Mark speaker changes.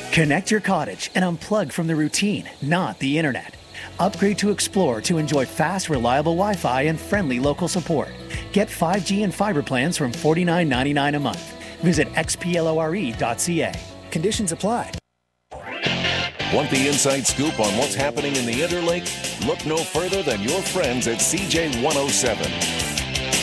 Speaker 1: Connect your cottage and unplug from the routine, not the internet. Upgrade to Explore to enjoy fast, reliable Wi-Fi and friendly local support. Get 5G and fiber plans from $49.99 a month. Visit xplore.ca. Conditions apply.
Speaker 2: Want the inside scoop on what's happening in the Interlake? Look no further than your friends at CJ107.